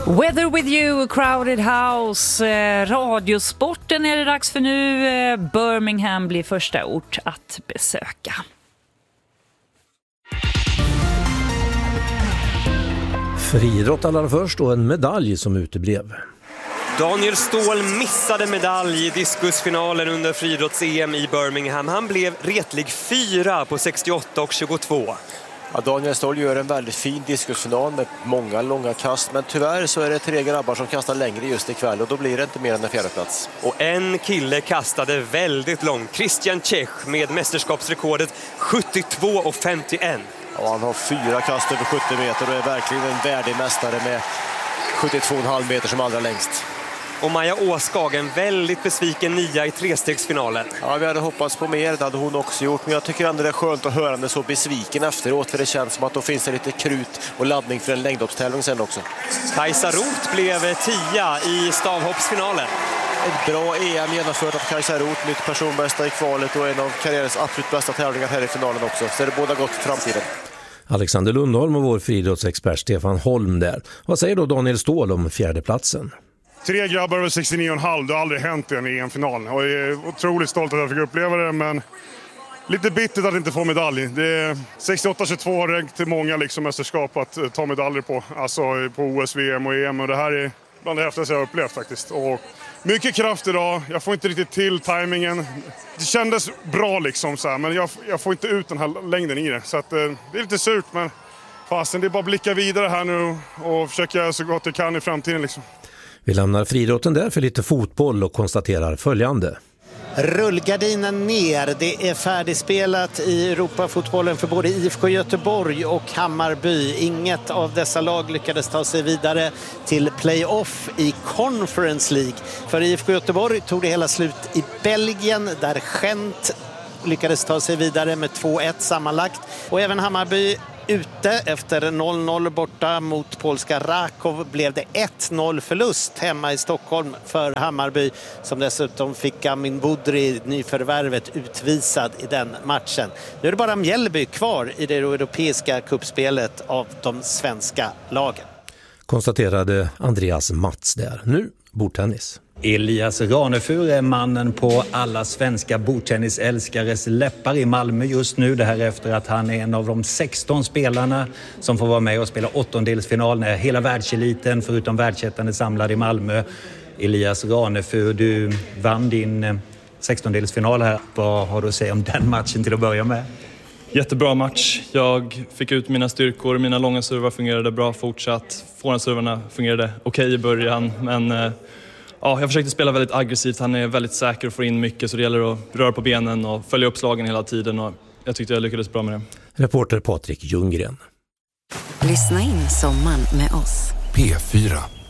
Weather with you, crowded house, radiosporten är det dags för nu. Birmingham blir första ort att besöka. Friidrott allra först och en medalj som uteblev. Daniel Ståhl missade medalj i diskusfinalen under friidrotts-EM i Birmingham. Han blev retlig 4 på 68 och 22. Ja, Daniel Ståhl gör en väldigt fin diskusfinal med många långa kast, men tyvärr så är det 3 grabbar som kastar längre just ikväll och då blir det inte mer än en 4:e plats. Och en kille kastade väldigt långt, Christian Czech, med mästerskapsrekordet 72,51. Ja, han har 4 kast över 70 meter och är verkligen en värdig mästare med 72,5 meter som allra längst. Och Maja Åskag, en väldigt besviken 9 i trestegsfinalen. Ja, vi hade hoppats på mer, det hade hon också gjort. Men jag tycker ändå det är skönt att höra henne så besviken efteråt. För det känns som att då finns det lite krut och laddning för en längdhoppstävling sen också. Kajsa Roth blev 10 i stavhoppsfinalen. Ett bra EM genomfört av Kajsa Roth, nytt personbästa i kvalet och en av karriärens absolut bästa tävlingar här i finalen också. Så det är båda gott för framtiden. Alexander Lundholm och vår friidrottsexpert Stefan Holm där. Vad säger då Daniel Ståhl om 4:e platsen? 3 grabbar över 69,5, det har aldrig hänt i en EM-final. Och jag är otroligt stolt att jag fick uppleva det, men lite bittert att inte få medalj. Det är 68-22 har räckt till många liksom mästerskap att ta medaljer på. Alltså på OS, VM och EM. Och det här är bland det häftigaste jag har upplevt faktiskt. Och mycket kraft idag, jag får inte riktigt till timingen. Det kändes bra liksom så här, men jag får inte ut den här längden i det. Så att, det är lite surt, men fasen, det är bara att blicka vidare här nu och försöka så gott jag kan i framtiden liksom. Vi lämnar friidrotten där för lite fotboll och konstaterar följande. Rullgardinen ner. Det är färdigspelat i Europafotbollen för både IFK Göteborg och Hammarby. Inget av dessa lag lyckades ta sig vidare till playoff i Conference League. För IFK Göteborg tog det hela slut i Belgien där Gent lyckades ta sig vidare med 2-1 sammanlagt. Och även Hammarby ute efter 0-0 borta mot polska Rakov blev det 1-0 förlust hemma i Stockholm för Hammarby, som dessutom fick Amin Budri, nyförvärvet, utvisad i den matchen. Nu är det bara Mjällby kvar i det europeiska kuppspelet av de svenska lagen. Konstaterade Andreas Mats där. Nu bordtennis. Elias Ranefur är mannen på alla svenska bordtennisälskares läppar i Malmö just nu. Det här efter att han är en av de 16 spelarna som får vara med och spela åttondelsfinal när hela världseliten förutom världsettan är samlad i Malmö. Elias Ranefur, du vann din 16-delsfinal här. Vad har du att säga om den matchen till att börja med? Jättebra match. Jag fick ut mina styrkor. Mina långa servar fungerade bra fortsatt. Forehandservarna fungerade okej i början. Men ja, jag försökte spela väldigt aggressivt. Han är väldigt säker och får in mycket. Så det gäller att röra på benen och följa upp slagen hela tiden. Och jag tyckte jag lyckades bra med det. Reporter Patrik Ljunggren. Lyssna in sommaren med oss. P4.